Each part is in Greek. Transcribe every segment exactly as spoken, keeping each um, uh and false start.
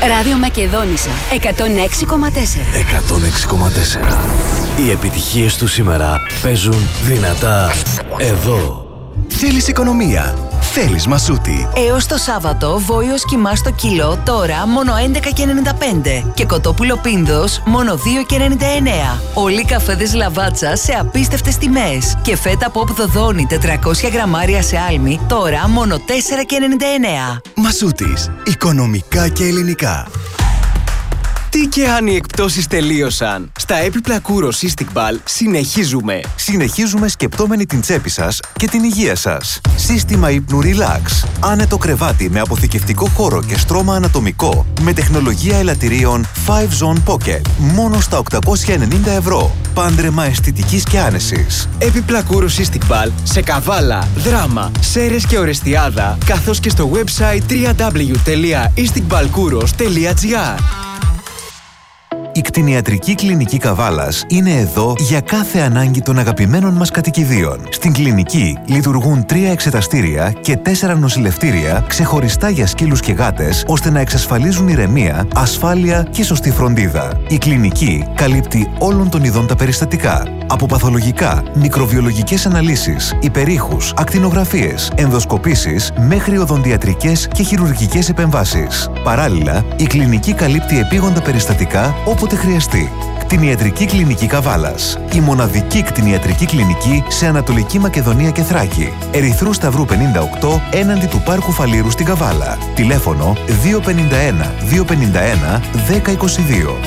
Ράδιο Μακεδόνισσα εκατόν έξι κόμμα τέσσερα. εκατόν έξι κόμμα τέσσερα. Οι επιτυχίες του σήμερα παίζουν δυνατά εδώ. Θέλεις οικονομία? Θέλεις Μασούτη. Έως το Σάββατο, βόηος κιμά στο κιλό τώρα μόνο έντεκα και ενενήντα πέντε και κοτόπουλο πίνδος μόνο δύο και ενενήντα εννέα. Όλοι οι καφέδες Λαβάτσα σε απίστευτες τιμές. Και φέτα Pop Δοδόνη τετρακόσια γραμμάρια σε άλμη τώρα μόνο τέσσερα και ενενήντα εννέα. Μασούτης. Οικονομικά και ελληνικά. Τι και αν οι εκπτώσεις τελείωσαν. Στα έπιπλα Kouros Cystic Ball συνεχίζουμε. Συνεχίζουμε σκεπτόμενοι την τσέπη σας και την υγεία σας. Σύστημα ύπνου Relax. Άνετο κρεβάτι με αποθηκευτικό χώρο και στρώμα ανατομικό. Με τεχνολογία ελαττηρίων φάιβ Zone Pocket. Μόνο στα οκτακόσια ενενήντα ευρώ. Πάντρεμα αισθητικής και άνεσης. Έπιπλα Kouros Cystic Ball σε Καβάλα, Δράμα, Σέρρες και Ορεστιάδα, καθώς και στο website double-u double-u double-u τελεία isticballkouros τελεία gr. Η κτηνιατρική κλινική Καβάλας είναι εδώ για κάθε ανάγκη των αγαπημένων μας κατοικιδίων. Στην κλινική λειτουργούν τρία εξεταστήρια και τέσσερα νοσηλευτήρια ξεχωριστά για σκύλους και γάτες, ώστε να εξασφαλίζουν ηρεμία, ασφάλεια και σωστή φροντίδα. Η κλινική καλύπτει όλων των ειδών τα περιστατικά. Από παθολογικά, μικροβιολογικές αναλύσεις, υπερήχους, ακτινογραφίες, ενδοσκοπήσεις μέχρι οδοντιατρικές και χειρουργικές επεμβάσεις. Παράλληλα, η κλινική καλύπτει επίγοντα περιστατικά όποτε χρειαστεί. Κτηνιατρική κλινική Καβάλας. Η μοναδική κτηνιατρική κλινική σε Ανατολική Μακεδονία και Θράκη. Ερυθρού Σταυρού πενήντα οκτώ έναντι του Πάρκου Φαλήρου στην Καβάλα. Τηλέφωνο δύο πενήντα ένα δύο πενήντα ένα δέκα είκοσι δύο.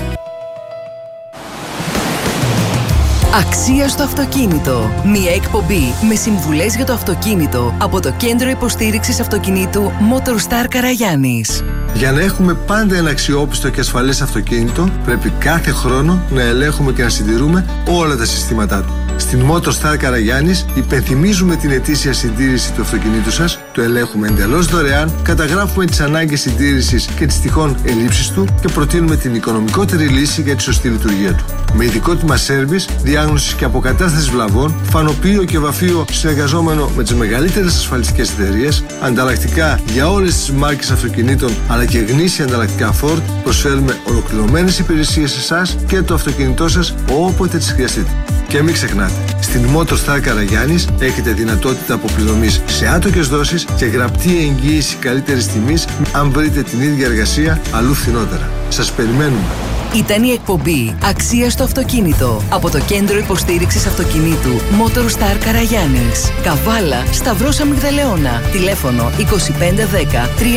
Αξία στο αυτοκίνητο. Μία εκπομπή με συμβουλές για το αυτοκίνητο από το Κέντρο Υποστήριξης Αυτοκινήτου MotorStar Καραγιάννης. Για να έχουμε πάντα ένα αξιόπιστο και ασφαλές αυτοκίνητο, πρέπει κάθε χρόνο να ελέγχουμε και να συντηρούμε όλα τα συστήματά του. Στην MotorStar Καραγιάννης υπενθυμίζουμε την ετήσια συντήρηση του αυτοκινήτου σας, το ελέγχουμε εντελώς δωρεάν, καταγράφουμε τις ανάγκες συντήρησης και τις τυχόν ελλείψεις του και προτείνουμε την οικονομικότερη λύση για τη σωστή λειτουργία του. Με ειδικότιμα σέρβις, διάγνωση και αποκατάσταση βλαβών, φανοποιείο και βαφείο συνεργαζόμενο με τις μεγαλύτερες ασφαλιστικές εταιρείες, ανταλλακτικά για όλες τις μάρκες αυτοκινήτων αλλά και γνήσια ανταλλακτικά Ford, προσφέρουμε ολοκληρωμένες υπηρεσίες σε εσάς και το αυτοκίνητό σας όποτε τις χρειαστείτε. Και μην ξεχνάτε, στην MotorStar Καραγιάννης έχετε δυνατότητα αποπληρωμής σε άτοκες δόσεις και γραπτή εγγύηση καλύτερης τιμής αν βρείτε την ίδια εργασία αλλού φθηνότερα. Σας περιμένουμε. Ήταν η εκπομπή Αξία στο αυτοκίνητο από το Κέντρο Υποστήριξης Αυτοκινήτου MotorStar Καραγιάννης. Καβάλα, Σταυρός Αμυγδαλεώνα. Τηλέφωνο είκοσι πέντε δέκα